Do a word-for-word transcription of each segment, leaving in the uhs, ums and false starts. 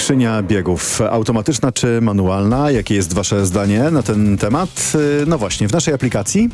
Skrzynia biegów. Automatyczna czy manualna? Jakie jest wasze zdanie na ten temat? No właśnie, w naszej aplikacji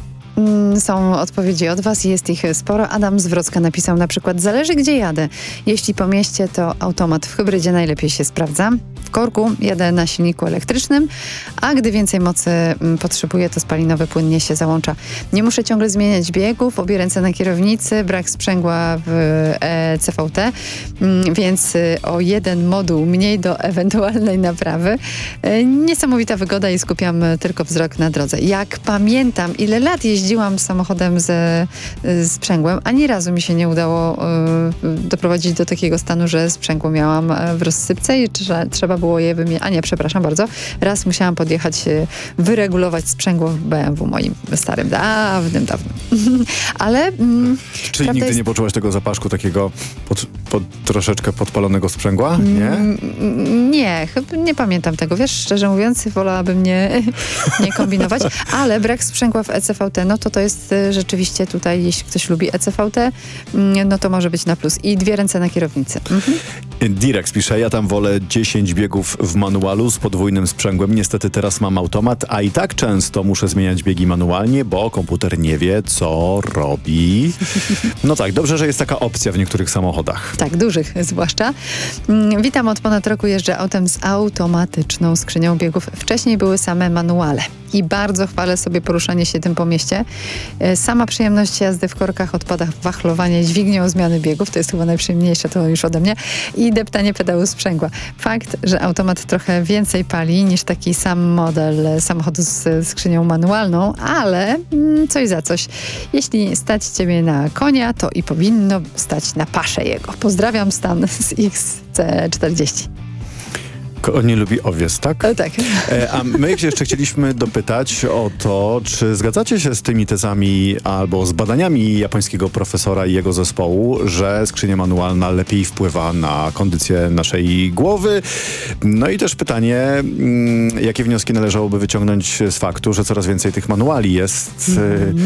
są odpowiedzi od was, jest ich sporo. Adam z Wrocka napisał na przykład: zależy gdzie jadę. Jeśli po mieście, to automat w hybrydzie najlepiej się sprawdza. W korku jadę na silniku elektrycznym, a gdy więcej mocy m, potrzebuję, to spalinowy płynnie się załącza. Nie muszę ciągle zmieniać biegów, obie ręce na kierownicy, brak sprzęgła w e, C V T, m, więc y, o jeden moduł mniej do ewentualnej naprawy. Y, niesamowita wygoda i skupiam tylko wzrok na drodze. Jak pamiętam, ile lat jeździłam samochodem ze y, sprzęgłem, ani razu mi się nie udało y, doprowadzić do takiego stanu, że sprzęgło miałam w rozsypce i że trzeba było je wymienić. A nie, przepraszam bardzo. Raz musiałam podjechać, wyregulować sprzęgło w B M W moim starym, dawnym, dawnym. Ale... Mm, Czyli nigdy jest... nie poczułaś tego zapaszku takiego pod, pod, troszeczkę podpalonego sprzęgła? Nie? Mm, nie, chyba nie pamiętam tego. Wiesz, szczerze mówiąc, wolałabym nie, nie kombinować. Ale brak sprzęgła w E C V T, no to to jest rzeczywiście tutaj, jeśli ktoś lubi E C V T, no to może być na plus. I dwie ręce na kierownicy. Mhm. Direx pisze: ja tam wolę dziesięć biegów w manualu z podwójnym sprzęgłem. Niestety teraz mam automat, a i tak często muszę zmieniać biegi manualnie, bo komputer nie wie, co robi. No tak, dobrze, że jest taka opcja w niektórych samochodach. Tak, dużych zwłaszcza. Witam, od ponad roku jeżdżę autem z automatyczną skrzynią biegów. Wcześniej były same manuale i bardzo chwalę sobie poruszanie się tym po mieście. Sama przyjemność jazdy w korkach, odpadach, wachlowanie dźwignią zmiany biegów, to jest chyba najprzyjemniejsze, to już ode mnie, i deptanie pedału sprzęgła. Fakt, że automat trochę więcej pali niż taki sam model samochodu z skrzynią manualną, ale mm, coś za coś. Jeśli stać ciebie na konia, to i powinno stać na paszę jego. Pozdrawiam, Stan z X C czterdzieści. On nie lubi owiec, tak? E, tak. E, a my jeszcze chcieliśmy dopytać o to, czy zgadzacie się z tymi tezami albo z badaniami japońskiego profesora i jego zespołu, że skrzynia manualna lepiej wpływa na kondycję naszej głowy? No i też pytanie, mm, jakie wnioski należałoby wyciągnąć z faktu, że coraz więcej tych manuali jest... Mm.